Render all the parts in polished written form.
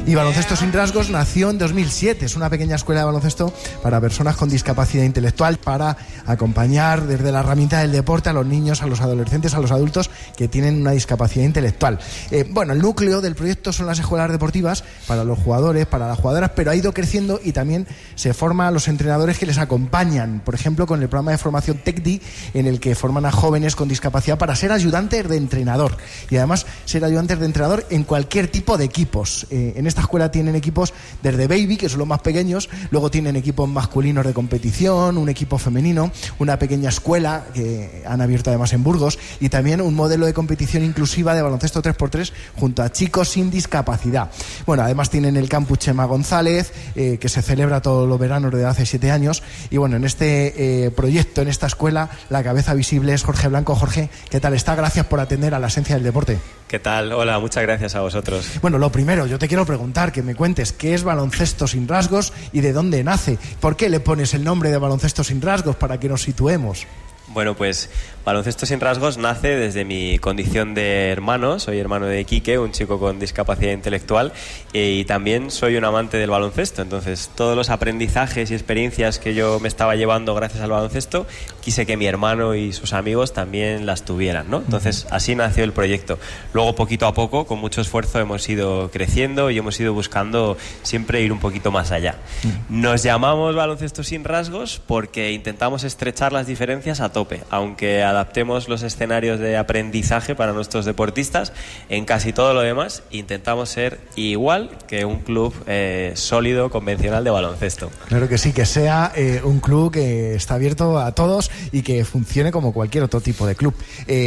Y Baloncesto Sin Rasgos nació en 2007. Es una pequeña escuela de baloncesto para personas con discapacidad intelectual, para acompañar desde la herramienta del deporte a los niños, a los adolescentes, a los adultos que tienen una discapacidad intelectual. El núcleo del proyecto son las escuelas deportivas para los jugadores, para las jugadoras, pero ha ido creciendo y también se forma a los entrenadores que les acompañan, por ejemplo, con el programa de formación TECDI, en el que forman a jóvenes con discapacidad para ser ayudantes de entrenador, y además ser ayudantes de entrenador en cualquier tipo de equipos. En esta escuela tienen equipos desde baby, que son los más pequeños, luego tienen equipos masculinos de competición, un equipo femenino, una pequeña escuela que han abierto además en Burgos, y también un modelo de competición inclusiva de baloncesto 3x3 junto a chicos sin discapacidad. Bueno, además tienen el campus Chema González, que se celebra todos los veranos desde hace 7 años, y bueno, en este proyecto, en esta escuela, la cabeza visible es Jorge Blanco. Jorge, ¿qué tal está? Gracias por atender a la esencia del deporte. ¿Qué tal? Hola, muchas gracias a vosotros. Bueno, lo primero, yo te quiero preguntar, que me cuentes qué es Baloncesto Sin Rasgos y de dónde nace. ¿Por qué le pones el nombre de Baloncesto Sin Rasgos, para que nos situemos? Bueno, pues Baloncesto Sin Rasgos nace desde mi condición de hermano. Soy hermano de Quique, un chico con discapacidad intelectual, y también soy un amante del baloncesto. Entonces, todos los aprendizajes y experiencias que yo me estaba llevando gracias al baloncesto, quise que mi hermano y sus amigos también las tuvieran, ¿no? Entonces, así nació el proyecto. Luego, poquito a poco, con mucho esfuerzo, hemos ido creciendo y hemos ido buscando siempre ir un poquito más allá. Nos llamamos Baloncesto Sin Rasgos porque intentamos estrechar las diferencias a tope, aunque adaptemos los escenarios de aprendizaje para nuestros deportistas. En casi todo lo demás intentamos ser igual que un club sólido, convencional de baloncesto. Claro que sí, que sea un club que está abierto a todos y que funcione como cualquier otro tipo de club.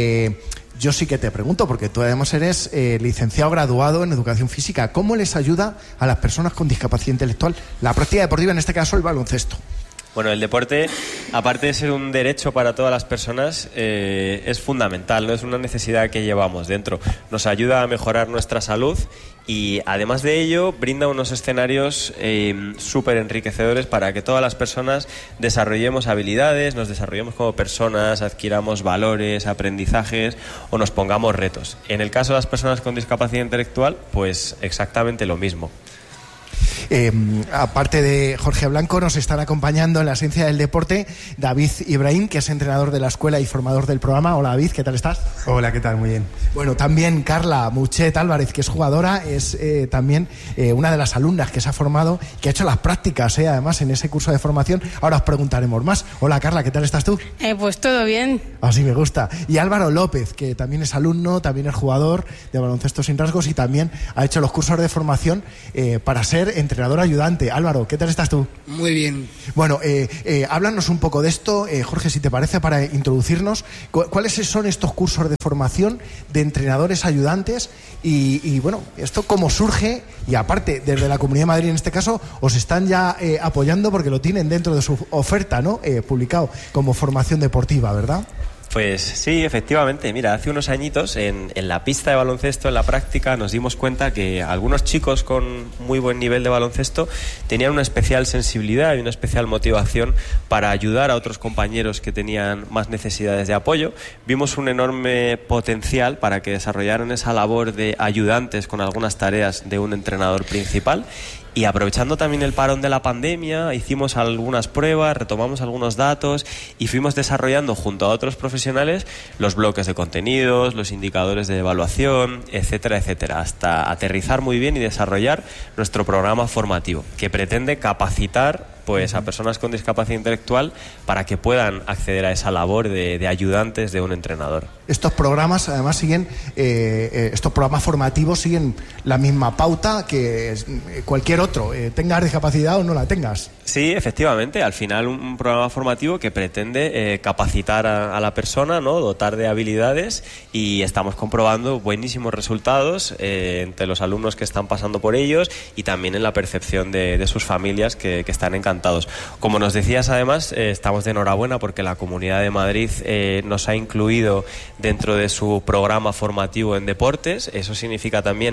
Yo sí que te pregunto, porque tú además eres licenciado graduado en Educación Física, ¿cómo les ayuda a las personas con discapacidad intelectual la práctica deportiva, en este caso el baloncesto? Bueno, el deporte, aparte de ser un derecho para todas las personas, es fundamental, no es una necesidad que llevamos dentro. Nos ayuda a mejorar nuestra salud y, además de ello, brinda unos escenarios súper enriquecedores para que todas las personas desarrollemos habilidades, nos desarrollemos como personas, adquiramos valores, aprendizajes o nos pongamos retos. En el caso de las personas con discapacidad intelectual, pues exactamente lo mismo. Aparte de Jorge Blanco, nos están acompañando en la esencia del deporte David Ibrahim, que es entrenador de la escuela y formador del programa. Hola, David, ¿qué tal estás? Hola, ¿qué tal? Muy bien. Bueno, también Carla Muchet Álvarez, que es jugadora, es también una de las alumnas que se ha formado, que ha hecho las prácticas, además, en ese curso de formación. Ahora os preguntaremos más. Hola, Carla, ¿qué tal estás tú? Pues todo bien. Así me gusta. Y Álvaro López, que también es alumno, también es jugador de Baloncesto Sin Rasgos y también ha hecho los cursos de formación para ser entrenador ayudante. Álvaro, ¿qué tal estás tú? Muy bien. Bueno, háblanos un poco de esto, Jorge, si te parece, para introducirnos. ¿Cuáles son estos cursos de formación de entrenadores ayudantes? Y bueno, ¿esto cómo surge? Y aparte, desde la Comunidad de Madrid, en este caso, os están ya apoyando porque lo tienen dentro de su oferta, ¿no? Publicado como formación deportiva, ¿verdad? Pues sí, efectivamente. Mira, hace unos añitos en la pista de baloncesto, en la práctica, nos dimos cuenta que algunos chicos con muy buen nivel de baloncesto tenían una especial sensibilidad y una especial motivación para ayudar a otros compañeros que tenían más necesidades de apoyo. Vimos un enorme potencial para que desarrollaran esa labor de ayudantes con algunas tareas de un entrenador principal. Y aprovechando también el parón de la pandemia, hicimos algunas pruebas, retomamos algunos datos y fuimos desarrollando junto a otros profesionales los bloques de contenidos, los indicadores de evaluación, etcétera, etcétera, hasta aterrizar muy bien y desarrollar nuestro programa formativo, que pretende capacitar pues a personas con discapacidad intelectual para que puedan acceder a esa labor de ayudantes de un entrenador. Estos programas además siguen, estos programas formativos siguen la misma pauta que cualquier otro, tengas discapacidad o no la tengas. Sí, efectivamente, al final un programa formativo que pretende capacitar a la persona, ¿no? Dotar de habilidades, y estamos comprobando buenísimos resultados entre los alumnos que están pasando por ellos y también en la percepción de sus familias que están encantados. Como nos decías, además, estamos de enhorabuena porque la Comunidad de Madrid nos ha incluido dentro de su programa formativo en deportes. Eso significa también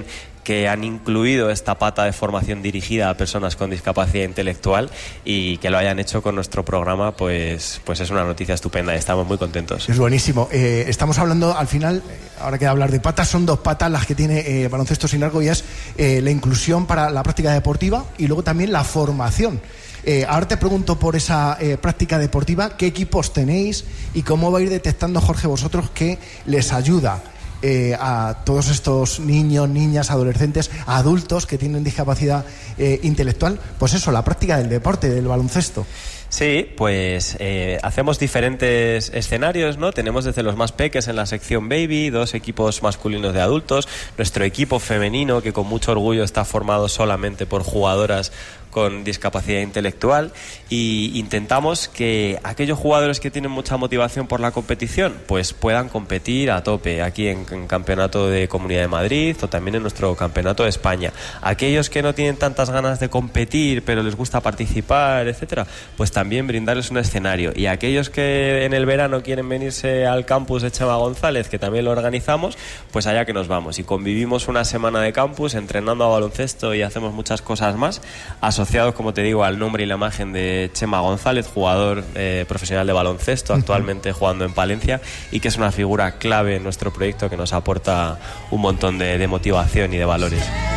que han incluido esta pata de formación dirigida a personas con discapacidad intelectual y que lo hayan hecho con nuestro programa, pues es una noticia estupenda y estamos muy contentos. Es buenísimo. Estamos hablando, al final, ahora que hablar de patas, son 2 patas las que tiene Baloncesto Sin Arco, y es la inclusión para la práctica deportiva y luego también la formación. Ahora te pregunto por esa práctica deportiva, ¿qué equipos tenéis y cómo va a ir detectando, Jorge, vosotros qué les ayuda a todos estos niños, niñas, adolescentes, adultos que tienen discapacidad intelectual? Pues eso, la práctica del deporte, del baloncesto. Sí, pues hacemos diferentes escenarios, ¿no? Tenemos desde los más peques en la sección Baby, 2 equipos masculinos de adultos, nuestro equipo femenino que con mucho orgullo está formado solamente por jugadoras con discapacidad intelectual, y intentamos que aquellos jugadores que tienen mucha motivación por la competición pues puedan competir a tope aquí en Campeonato de Comunidad de Madrid o también en nuestro Campeonato de España. Aquellos que no tienen tantas ganas de competir pero les gusta participar, etcétera, pues también brindarles un escenario. Y aquellos que en el verano quieren venirse al campus de Chema González, que también lo organizamos, pues allá que nos vamos y convivimos una semana de campus entrenando a baloncesto y hacemos muchas cosas más, asociados, como te digo, al nombre y la imagen de Chema González, jugador profesional de baloncesto, actualmente jugando en Palencia, y que es una figura clave en nuestro proyecto que nos aporta un montón de motivación y de valores.